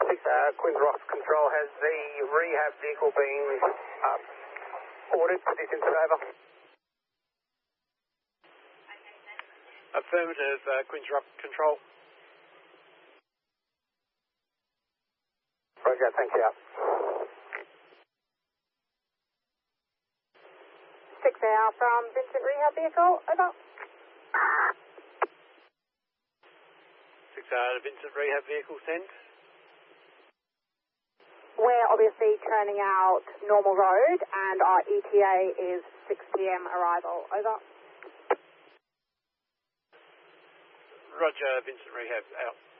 Quinn Ross Control, has the rehab vehicle been ordered for this incident? Over. Affirmative, Quinn Ross Control. Roger, thank you. 6AR from Vincent Rehab Vehicle, over. 6AR to Vincent Rehab Vehicle, send. We're obviously turning out normal road and our ETA is 6 p.m. arrival, over. Roger, Vincent Rehab, out.